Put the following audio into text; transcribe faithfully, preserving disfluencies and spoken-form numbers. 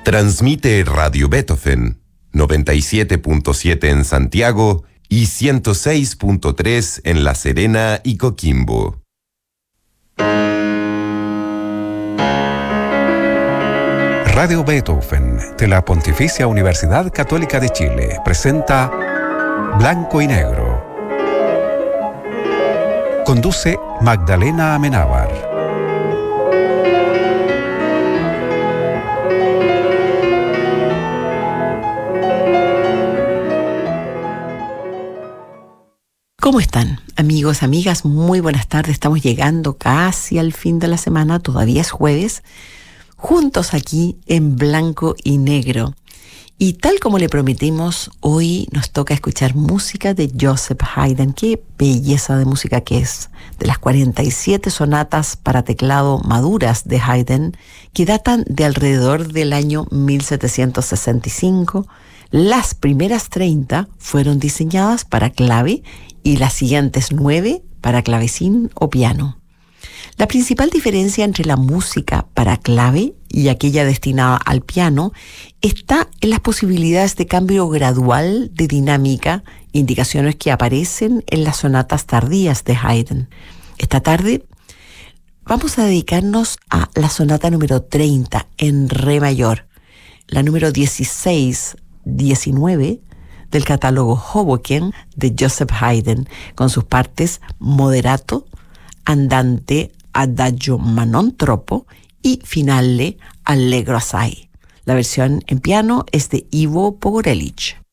Transmite Radio Beethoven, noventa y siete punto siete en Santiago y ciento seis punto tres en La Serena y Coquimbo. Radio Beethoven de la Pontificia Universidad Católica de Chile presenta Blanco y Negro. Conduce Magdalena Amenábar. ¿Cómo están, amigos, amigas? Muy buenas tardes. Estamos llegando casi al fin de la semana, todavía es jueves, juntos aquí en Blanco y Negro. Y tal como le prometimos, hoy nos toca escuchar música de Joseph Haydn. Qué belleza de música que es. De las cuarenta y siete sonatas para teclado maduras de Haydn, que datan de alrededor del año mil setecientos sesenta y cinco, las primeras treinta fueron diseñadas para clave y las siguientes nueve para clavecín o piano. La principal diferencia entre la música para clave y aquella destinada al piano está en las posibilidades de cambio gradual de dinámica, indicaciones que aparecen en las sonatas tardías de Haydn. Esta tarde vamos a dedicarnos a la sonata número treinta en re mayor, la número dieciséis, diecinueve del catálogo Hoboken de Joseph Haydn, con sus partes moderato, andante, adagio ma non troppo y finale allegro assai. La versión en piano es de Ivo Pogorelic.